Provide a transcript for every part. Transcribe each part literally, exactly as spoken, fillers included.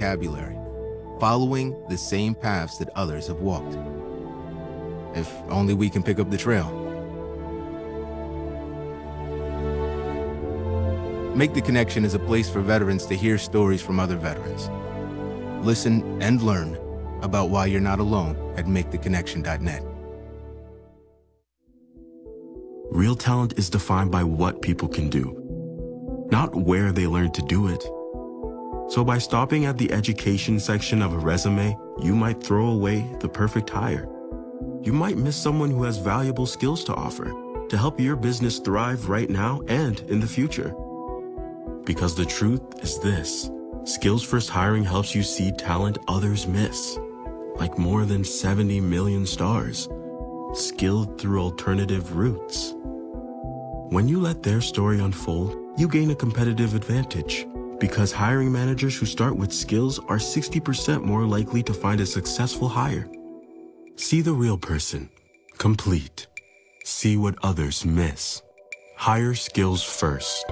vocabulary, following the same paths that others have walked. If only we can pick up the trail. Make the Connection is a place for veterans to hear stories from other veterans. Listen and learn about why you're not alone at make the connection dot net. Real talent is defined by what people can do, not where they learn to do it. So by stopping at the education section of a resume, you might throw away the perfect hire. You might miss someone who has valuable skills to offer to help your business thrive right now and in the future. Because the truth is this, Skills First Hiring helps you see talent others miss, like more than seventy million stars, skilled through alternative routes. When you let their story unfold, you gain a competitive advantage, because hiring managers who start with skills are sixty percent more likely to find a successful hire. See the real person, complete. See what others miss. Hire skills first.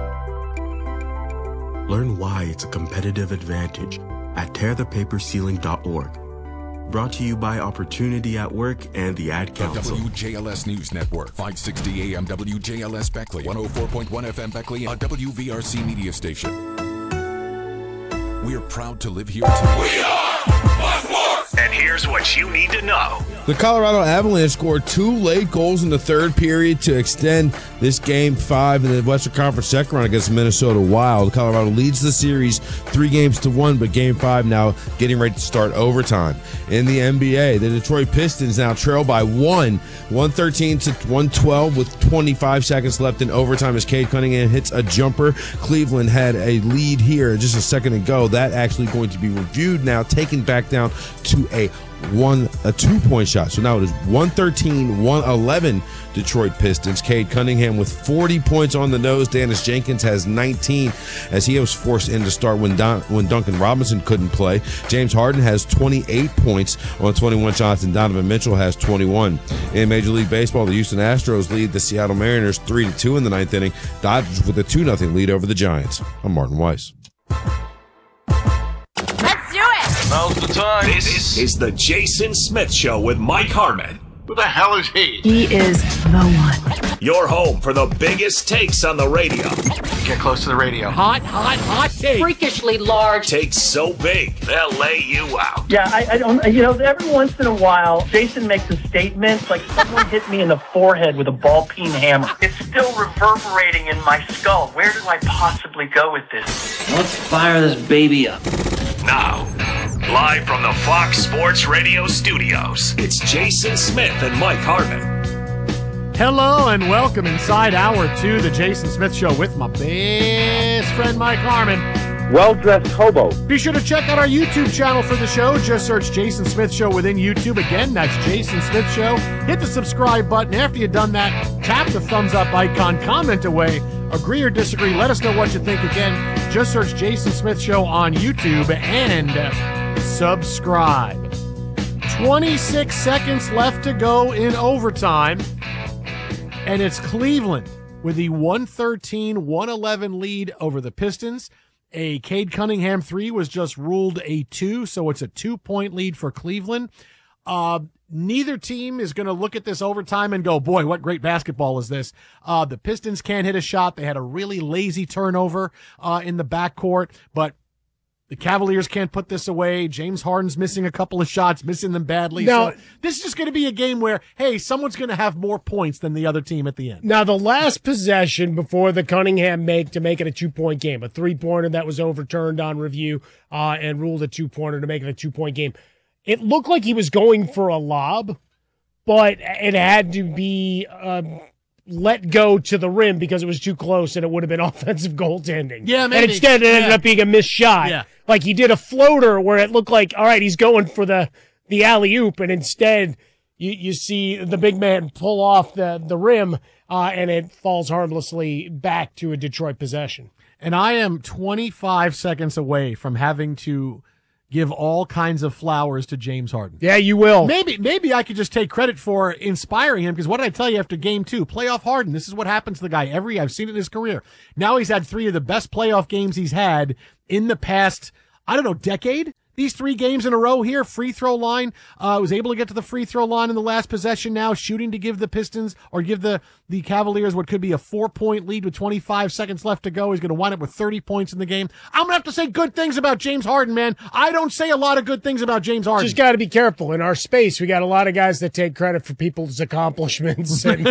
Learn why it's a competitive advantage at tear the paper ceiling dot org. Brought to you by Opportunity at Work and the Ad Council. The W J L S News Network, five sixty A M W J L S Beckley, one oh four point one F M Beckley, a W V R C media station. We are proud to live here too. We are Buzzworks! And here's what you need to know. The Colorado Avalanche scored two late goals in the third period to extend this game five in the Western Conference second round against Minnesota Wild. Colorado leads the series three games to one, but game five now getting ready to start overtime. In the N B A, the Detroit Pistons now trail by one, one thirteen to one twelve with twenty-five seconds left in overtime as Cade Cunningham hits a jumper. Cleveland had a lead here just a second ago. That actually going to be reviewed now, taken back down to a one a two-point shot. So now it is one thirteen, one eleven Detroit Pistons. Cade Cunningham with forty points on the nose. Dennis Jenkins has nineteen as he was forced in to start when Don, when Duncan Robinson couldn't play. James Harden has twenty-eight points on twenty-one shots, and Donovan Mitchell has twenty-one. In Major League Baseball, the Houston Astros lead the Seattle Mariners three to two in the ninth inning. Dodgers with a two nothing lead over the Giants. I'm Martin Weiss. Now's the time. This is the Jason Smith Show with Mike Harmon. Who the hell is he? He is the one. Your home for the biggest takes on the radio. Get close to the radio. Hot, hot, hot take. Freakishly large. Takes so big, they'll lay you out. Yeah, I, I don't, you know, every once in a while, Jason makes a statement like someone hit me in the forehead with a ball-peen hammer. It's still reverberating in my skull. Where do I possibly go with this? Let's fire this baby up. Now, live from the Fox Sports Radio studios, it's Jason Smith and Mike Harmon. Hello and welcome inside hour two, the Jason Smith Show with my best friend Mike Harmon. Well-dressed hobo. Be sure to check out our YouTube channel for the show. Just search Jason Smith Show within YouTube. Again, that's Jason Smith Show. Hit the subscribe button. After you've done that, tap the thumbs up icon, comment away. Agree or disagree, let us know what you think. Again, just search Jason Smith Show on YouTube and subscribe. twenty-six seconds left to go in overtime, and it's Cleveland with the one thirteen one eleven lead over the Pistons. A Cade Cunningham three was just ruled a two, so it's a two-point lead for Cleveland. Uh, neither team is going to look at this overtime and go, boy, what great basketball is this. Uh, the Pistons can't hit a shot. They had a really lazy turnover uh, in the backcourt, but the Cavaliers can't put this away. James Harden's missing a couple of shots, missing them badly. Now, so this is just going to be a game where, hey, someone's going to have more points than the other team at the end. Now, the last possession before the Cunningham make to make it a two-point game, a three-pointer that was overturned on review uh, and ruled a two-pointer to make it a two-point game. It looked like he was going for a lob, but it had to be uh, let go to the rim because it was too close and it would have been offensive goaltending. Yeah, maybe. And instead it ended yeah. up being a missed shot. Yeah. Like he did a floater where it looked like, all right, he's going for the, the alley-oop, and instead you, you see the big man pull off the, the rim uh, and it falls harmlessly back to a Detroit possession. And I am twenty-five seconds away from having to give all kinds of flowers to James Harden. Yeah, you will. Maybe maybe I could just take credit for inspiring him, because what did I tell you after game two? Playoff Harden. This is what happens to the guy every, I've seen it in his career. Now he's had three of the best playoff games he's had in the past, I don't know, decade? these three games in a row here, free throw line, uh, was able to get to the free throw line in the last possession now, shooting to give the Pistons or give the, the Cavaliers what could be a four-point lead with twenty-five seconds left to go. He's going to wind up with thirty points in the game. I'm going to have to say good things about James Harden, man. I don't say a lot of good things about James Harden. Just got to be careful. In our space, we got a lot of guys that take credit for people's accomplishments and,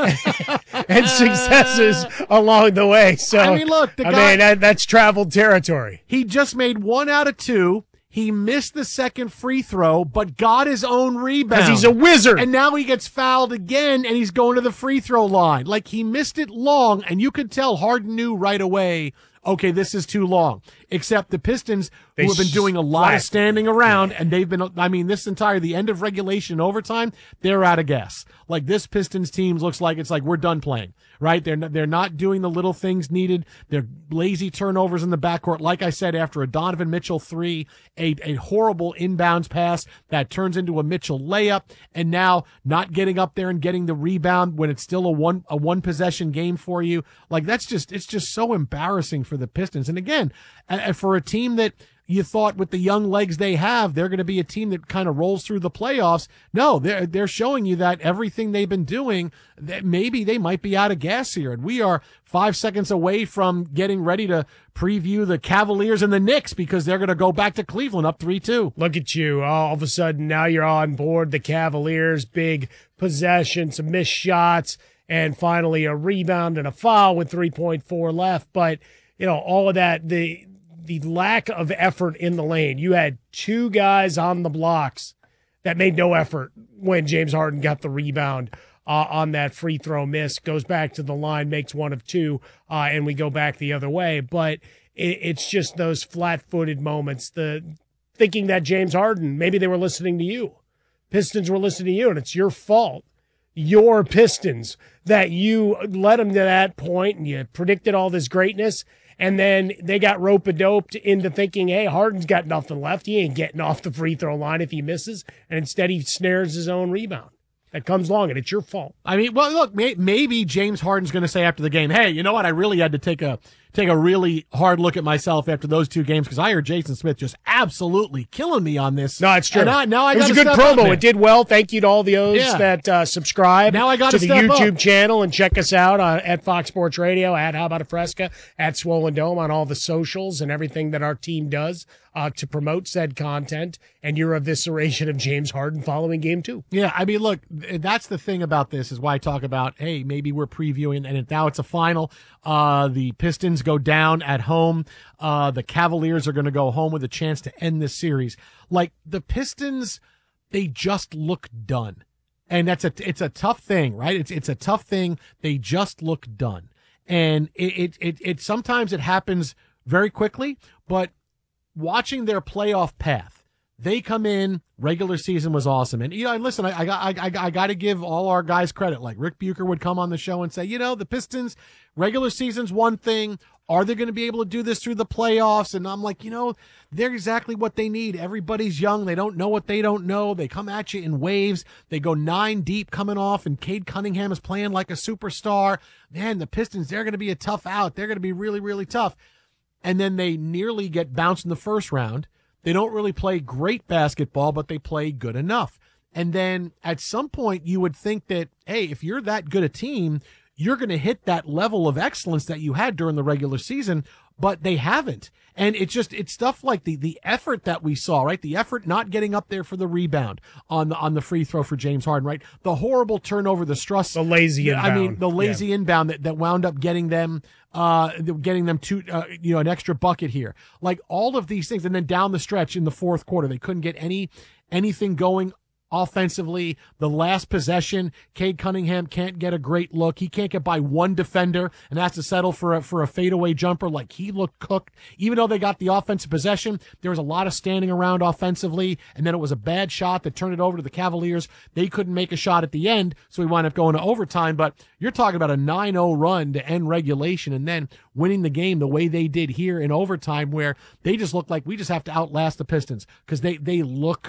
and successes along the way. So, I mean, look, the I guy, mean, that, that's traveled territory. He just made one out of two. He missed the second free throw, but got his own rebound. Because he's a wizard. And now he gets fouled again, and he's going to the free throw line. Like, he missed it long, and you could tell Harden knew right away, okay, this is too long. Except the Pistons, They who have been doing a lot flat. of standing around, and they've been, I mean, this entire, the end of regulation overtime, they're out of gas. Like, this Pistons team looks like it's like we're done playing, right? They're not, they're not doing the little things needed. They're lazy turnovers in the backcourt. Like I said, after a Donovan Mitchell three, a, a horrible inbounds pass that turns into a Mitchell layup, and now not getting up there and getting the rebound when it's still a one, a one possession game for you. Like, that's just, it's just so embarrassing for the Pistons. And again, uh, for a team that you thought with the young legs they have, they're going to be a team that kind of rolls through the playoffs. No, they're, they're showing you that everything they've been doing, that maybe they might be out of gas here. And we are five seconds away from getting ready to preview the Cavaliers and the Knicks because they're going to go back to Cleveland up three two. Look at you. All of a sudden, now you're on board the Cavaliers. Big possession, some missed shots, and finally a rebound and a foul with three point four left. But, you know, all of that, the the lack of effort in the lane. You had two guys on the blocks that made no effort when James Harden got the rebound uh, on that free throw miss, goes back to the line, makes one of two, uh, and we go back the other way. But it, it's just those flat-footed moments, the thinking that James Harden, maybe they were listening to you. Pistons were listening to you, and it's your fault. Your Pistons, that you led them to that point and you predicted all this greatness. And then they got rope-a-doped into thinking, hey, Harden's got nothing left. He ain't getting off the free throw line if he misses. And instead he snares his own rebound. That comes along, and it's your fault. I mean, well, look, may, maybe James Harden's going to say after the game, hey, you know what? I really had to take a take a really hard look at myself after those two games because I heard Jason Smith just absolutely killing me on this. No, it's true. And I, now I it was a gotta good step promo. up, It did well. Thank you to all those Yeah. that uh, subscribe Now I to gotta the step YouTube up. channel and check us out uh, at Fox Sports Radio, at How About a Fresca, at Swollen Dome, on all the socials and everything that our team does uh, to promote said content. And your evisceration of James Harden following game two. Yeah, I mean, look, that's the thing about this is why I talk about, hey, maybe we're previewing, and now it's a final. Uh, the Pistons go down at home. Uh, the Cavaliers are going to go home with a chance to end this series. Like, the Pistons, they just look done. And that's a, it's a tough thing, right? It's, it's a tough thing. They just look done. And it, it, it, it sometimes it happens very quickly, but watching their playoff path, they come in, regular season was awesome. And, you know, listen, I, I, I, I got to give all our guys credit. Like, Rick Bucher would come on the show and say, you know, the Pistons, regular season's one thing. Are they going to be able to do this through the playoffs? And I'm like, you know, they're exactly what they need. Everybody's young. They don't know what they don't know. They come at you in waves. They go nine deep coming off, and Cade Cunningham is playing like a superstar. Man, the Pistons, they're going to be a tough out. They're going to be really, really tough. And then they nearly get bounced in the first round. They don't really play great basketball, but they play good enough. And then at some point you would think that, hey, if you're that good a team, you're going to hit that level of excellence that you had during the regular season, but they haven't. And it's just, it's stuff like the, the effort that we saw, right? The effort not getting up there for the rebound on the, on the free throw for James Harden, right? The horrible turnover, the Struss. The lazy inbound. I mean, the lazy yeah. inbound that, that wound up getting them, uh, getting them to, uh, you know, an extra bucket here. Like all of these things. And then down the stretch in the fourth quarter, they couldn't get any, anything going offensively. The last possession, Cade Cunningham can't get a great look. He can't get by one defender and has to settle for a, for a fadeaway jumper. Like, he looked cooked. Even though they got the offensive possession, there was a lot of standing around offensively, and then it was a bad shot that turned it over to the Cavaliers. They couldn't make a shot at the end, so we wound up going to overtime. But you're talking about a nine oh run to end regulation and then winning the game the way they did here in overtime, where they just look like we just have to outlast the Pistons because they, they look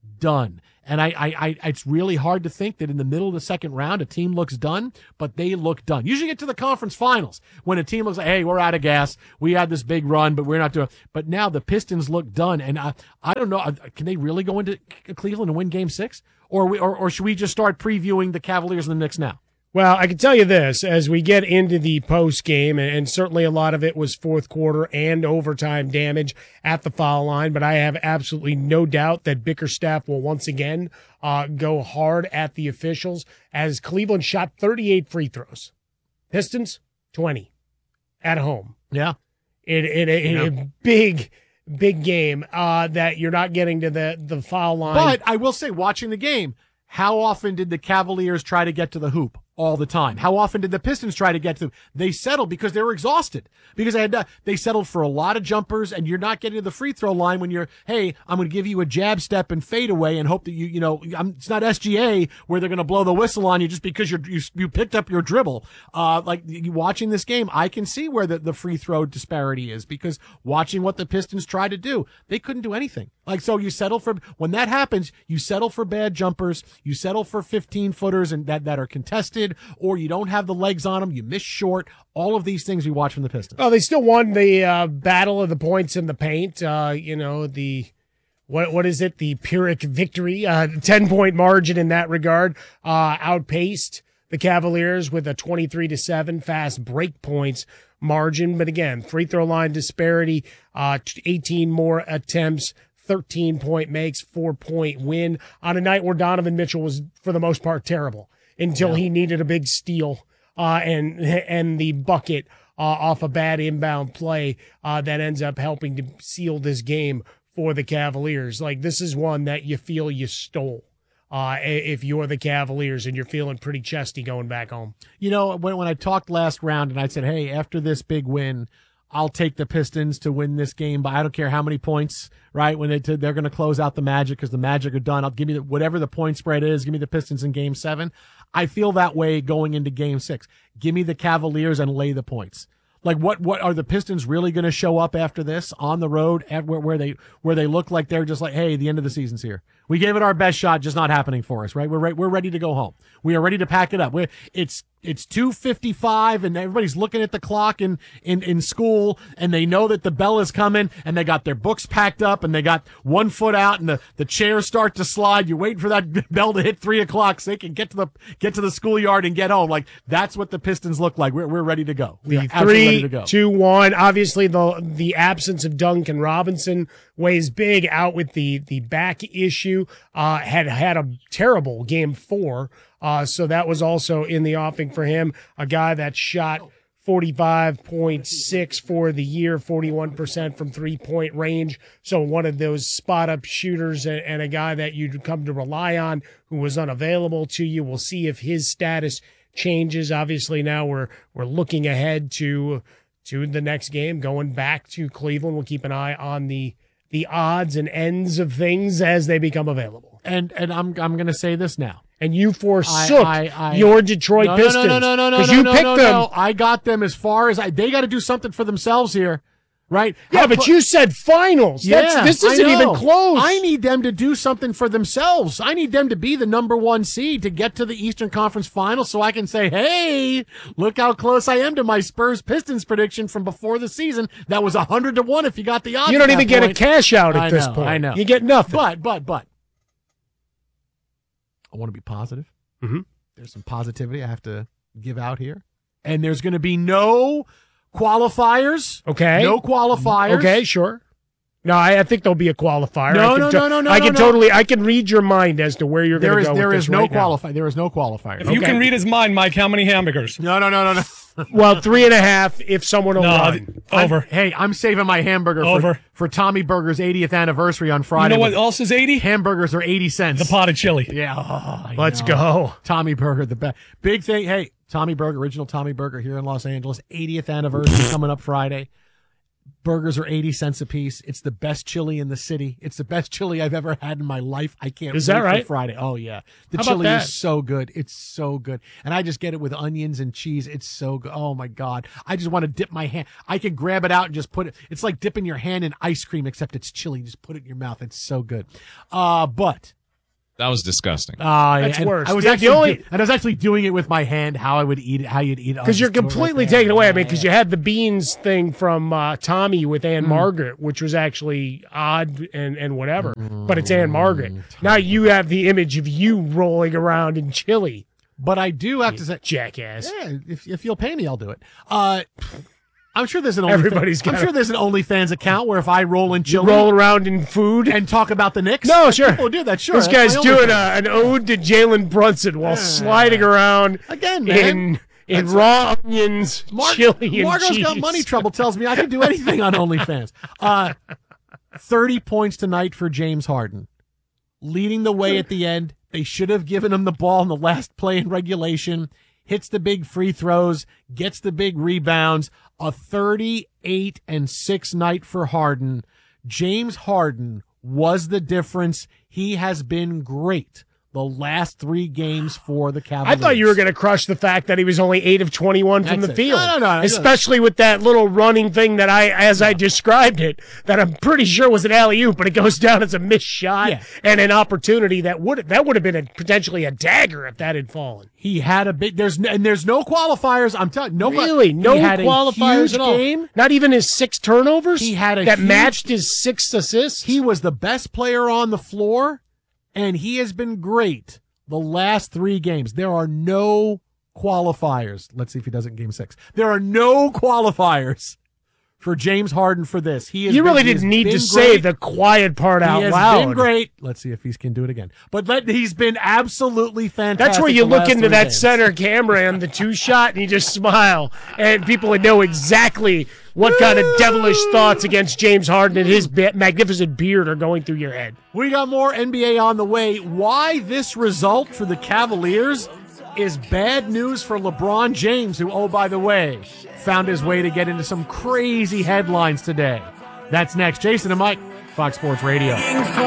done. And I, I, I, it's really hard to think that in the middle of the second round, a team looks done, but they look done. Usually get to the conference finals when a team looks like, hey, we're out of gas. We had this big run, but we're not doing, but now the Pistons look done. And I, I don't know, can they really go into Cleveland and win game six? Or, we, or, or should we just start previewing the Cavaliers and the Knicks now? Well, I can tell you this, as we get into the post game, and certainly a lot of it was fourth quarter and overtime damage at the foul line, but I have absolutely no doubt that Bickerstaff will once again uh, go hard at the officials, as Cleveland shot thirty-eight free throws. Pistons, twenty at home. Yeah. In, in, a, in yeah. a big, big game uh, that you're not getting to the, the foul line. But I will say, watching the game, how often did the Cavaliers try to get to the hoop? All the time. How often did the Pistons try to get to them? They settled because they were exhausted. Because they had to, they settled for a lot of jumpers, and you're not getting to the free throw line when you're, hey, I'm going to give you a jab step and fade away and hope that you, you know, I'm, it's not S G A where they're going to blow the whistle on you just because you're, you you picked up your dribble. Uh, like you watching this game, I can see where the, the free throw disparity is, because watching what the Pistons tried to do, they couldn't do anything. Like, so you settle for, when that happens, you settle for bad jumpers, you settle for fifteen footers and that, that are contested, or you don't have the legs on them, you miss short, all of these things we watch from the Pistons. Oh, they still won the uh, battle of the points in the paint. Uh, you know, the, what what is it? The Pyrrhic victory, uh, ten-point margin in that regard, uh, outpaced the Cavaliers with a twenty-three to seven fast break points margin. But again, free throw line disparity, uh, eighteen more attempts, thirteen-point makes, four-point win on a night where Donovan Mitchell was, for the most part, terrible until yeah. he needed a big steal uh, and and the bucket uh, off a bad inbound play uh, that ends up helping to seal this game for the Cavaliers. Like, this is one that you feel you stole uh, if you're the Cavaliers and you're feeling pretty chesty going back home. You know, when, when I talked last round and I said, hey, after this big win, I'll take the Pistons to win this game, but I don't care how many points, right? When they t- they're going to close out the Magic because the Magic are done. I'll give me the, whatever the point spread is. Give me the Pistons in game seven. I feel that way going into game six. Give me the Cavaliers and lay the points. Like, what, what are the Pistons really going to show up after this on the road at where, where they, where they look like they're just like, hey, the end of the season's here. We gave it our best shot, just not happening for us, right? We're right. We're ready to go home. We are ready to pack it up. We're, it's, it's two fifty-five and everybody's looking at the clock in, in, in school, and they know that the bell is coming, and they got their books packed up, and they got one foot out, and the, the chairs start to slide. You're waiting for that bell to hit three o'clock so they can get to the, get to the schoolyard and get home. Like, that's what the Pistons look like. We're, we're ready to go. We are absolutely ready to go. Two, one. Obviously, the, the absence of Duncan Robinson weighs big, out with the, the back issue, uh, had had a terrible game four. Uh, so that was also in the offing for him. A guy that shot forty-five point six for the year, forty-one percent from three-point range. So one of those spot-up shooters, and, and a guy that you'd come to rely on who was unavailable to you. We'll see if his status changes. Obviously, now we're we're looking ahead to to the next game, going back to Cleveland. We'll keep an eye on the the odds and ends of things as they become available. And and I'm I'm going to say this now. And you forsook I, I, I, your Detroit no, Pistons. No, no, no, no, no, Because no, you no, picked no, them. no. I got them as far as I. They got to do something for themselves here, right? Yeah, How, but you said finals. Yeah, That's, this isn't I know. even close. I need them to do something for themselves. I need them to be the number one seed to get to the Eastern Conference Finals, so I can say, hey, look how close I am to my Spurs Pistons prediction from before the season. That was a hundred to one if you got the odds. You don't even get point. a cash out at I this know, point. I know. You get nothing. But but but I want to be positive. Mm-hmm. There's some positivity I have to give out here. And there's going to be no qualifiers. Okay. No qualifiers. Okay, sure. No, I, I think there'll be a qualifier. No, I can no, to- no, no, no. I can no, totally, I can read your mind as to where you're going There to is go there with is this no right now. qualifier. There is no qualifier. If you Okay. can read his mind, Mike, how many hamburgers? No, no, no, no, no. Well, three and a half if someone will No, run. over. I'm- hey, I'm saving my hamburger Over. for, for Tommy Burger's eightieth anniversary on You Friday. know what else is eighty? Hamburgers are eighty cents. The pot of chili. Yeah. oh, I Let's know. go. Tommy Burger, the best. Big thing. Hey, Tommy Burger, original Tommy Burger here in Los Angeles. eightieth anniversary coming up Friday. Burgers are eighty cents a piece. It's the best chili in the city. It's the best chili I've ever had in my life. I can't Is wait that right? for Friday. Oh, yeah. The How about chili that? is so good. It's so good. And I just get it with onions and cheese. It's so good. Oh, my God. I just want to dip my hand. I can grab it out and just put it. It's like dipping your hand in ice cream, except it's chili. You just put it in your mouth. It's so good. Uh, but... That was disgusting. Uh, That's and worse. I was The- the actually, only- do- and I was actually doing it with my hand. How I would eat it, how you'd eat it, Because you're completely taken away. I mean, because you had the beans thing from uh, Tommy with Anne Mm. Margaret, which was actually odd and, and whatever, but it's Anne Margaret. Mm. Now you have the image of you rolling around in chili. But I do have to say, jackass. Yeah, if if you'll pay me, I'll do it. Uh, I'm sure there's an OnlyFans. Everybody's got I'm a- sure there's an OnlyFans account where if I roll in You chili, roll around in food and talk about the Knicks. No, sure. People do that. Sure, This that's guy's my doing OnlyFans. a, an ode to Jalen Brunson while sliding around Again, man. in in That's raw onions, Mar- chili, and Margot's cheese. got money trouble. Tells me I can do anything on OnlyFans. Uh, Thirty points tonight for James Harden, leading the way at the end. They should have given him the ball in the last play in regulation. Hits the big free throws, gets the big rebounds. A thirty-eight and six night for Harden. James Harden was the difference. He has been great the last three games for the I Cavaliers. thought you were going to crush the fact that he was only eight of twenty-one from That's the it. field. No, no, no, no. Especially with that little running thing that I, as I described it, that I'm pretty sure was an alley-oop, but it goes down as a missed shot Yeah. and an opportunity that would that would have been a, potentially a dagger if that had fallen. He had a big. There's no, and there's no qualifiers. I'm telling no Really, no he had a qualifiers huge at all. game. Not even his six turnovers. He had a that huge- matched his six assists. He was the best player on the floor, and he has been great the last three games. There are no qualifiers. Let's see if he does it in game six. There are no qualifiers for James Harden for this. He has You really been- he has didn't need been to say great. the quiet part He out has loud. been great. Let's see if he can do it again. But let, he's been absolutely fantastic. That's where you the look last into three that games. center camera and the two shot and you just smile and people would know exactly what kind of devilish thoughts against James Harden and his be- magnificent beard are going through your head. We got more N B A on the way. Why this result for the Cavaliers is bad news for LeBron James, who, oh, by the way, found his way to get into some crazy headlines today. That's next. Jason and Mike, Fox Sports Radio.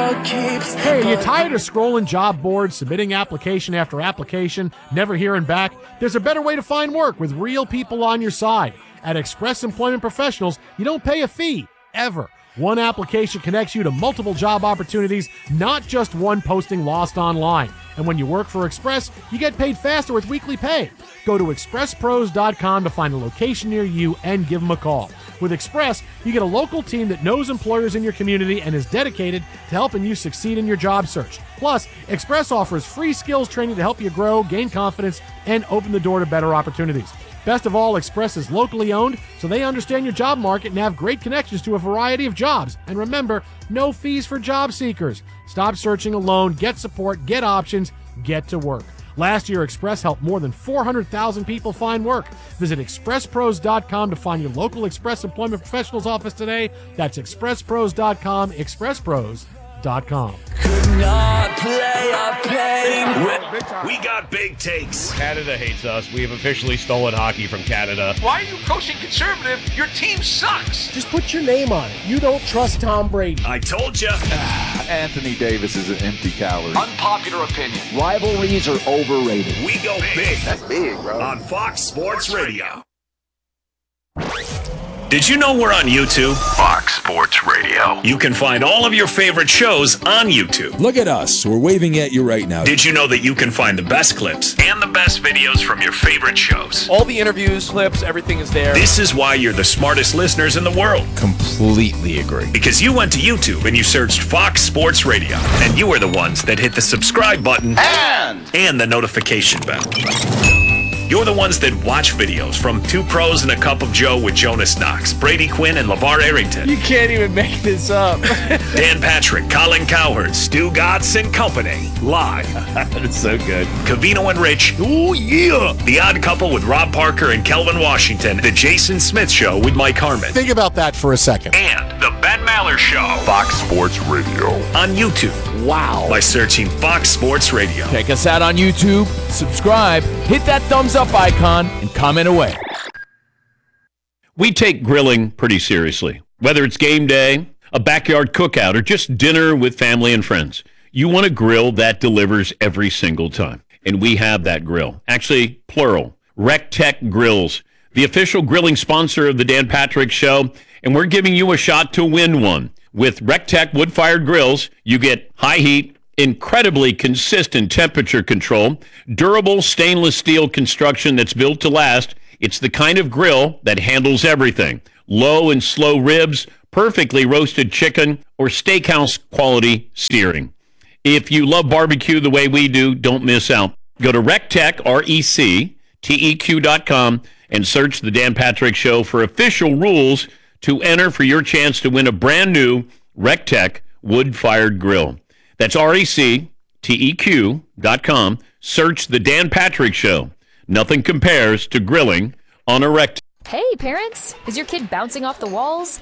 Hey, are you tired of scrolling job boards, submitting application after application, never hearing back? There's a better way to find work with real people on your side. At Express Employment Professionals, you don't pay a fee, ever. One application connects you to multiple job opportunities, not just one posting lost online. And when you work for Express, you get paid faster with weekly pay. Go to express pros dot com to find a location near you and give them a call. With Express, you get a local team that knows employers in your community and is dedicated to helping you succeed in your job search. Plus, Express offers free skills training to help you grow, gain confidence, and open the door to better opportunities. Best of all, Express is locally owned, so they understand your job market and have great connections to a variety of jobs. And remember, no fees for job seekers. Stop searching alone, get support, get options, get to work. Last year, Express helped more than four hundred thousand people find work. Visit express pros dot com to find your local Express Employment Professionals office today. That's express pros dot com, express pros dot com. Not play our pain. We got big takes. Canada hates us. We have officially stolen hockey from Canada. Why are you coaching conservative? Your team sucks. Just put your name on it. You don't trust Tom Brady. I told you. Anthony Davis is an empty calorie. Unpopular opinion. Rivalries are overrated. We go big. That's big, bro. On Fox Sports Radio. Did you know we're on YouTube? Fox Sports Radio. You can find all of your favorite shows on YouTube. Look at us. We're waving at you right now. Did you know that you can find the best clips and the best videos from your favorite shows? All the interviews, clips, everything is there. This is why you're the smartest listeners in the world. Completely agree. Because you went to YouTube and you searched Fox Sports Radio, and you were the ones that hit the subscribe button And, and the notification bell. You're the ones that watch videos from Two Pros and a Cup of Joe with Jonas Knox, Brady Quinn, and LeVar Arrington. You can't even make this up. Dan Patrick, Colin Cowherd, Stu Gotts and Company. Live. That's so good. Cavino and Rich. Oh, yeah. The Odd Couple with Rob Parker and Kelvin Washington. The Jason Smith Show with Mike Harmon. Think about that for a second. And The Ben Maller Show. Fox Sports Radio. On YouTube. Wow. By searching Fox Sports Radio. Check us out on YouTube, subscribe, hit that thumbs up icon, and comment away. We take grilling pretty seriously. Whether it's game day, a backyard cookout, or just dinner with family and friends, you want a grill that delivers every single time. And we have that grill. Actually, plural. RecTech Grills, the official grilling sponsor of the Dan Patrick Show, and we're giving you a shot to win one. With RecTech wood-fired grills, you get high heat, incredibly consistent temperature control, durable stainless steel construction that's built to last. It's the kind of grill that handles everything. Low and slow ribs, perfectly roasted chicken, or steakhouse quality steering. If you love barbecue the way we do, don't miss out. Go to RecTech, R E C T E Q dot com, and search The Dan Patrick Show for official rules to enter for your chance to win a brand new RecTech wood-fired grill. That's R E C T E Q dot com. Search The Dan Patrick Show. Nothing compares to grilling on a RecTech. Hey, parents! Is your kid bouncing off the walls?